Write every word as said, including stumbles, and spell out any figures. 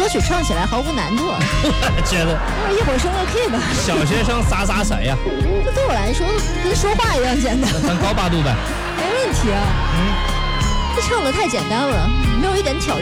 歌曲唱起来毫无难度。 我觉得一会儿升个 key 吧。 小学生洒洒水呀， 这对我来说跟说话一样简单。 咱高八度呗， 没问题啊。 嗯， 这唱的太简单了，没有一点挑战。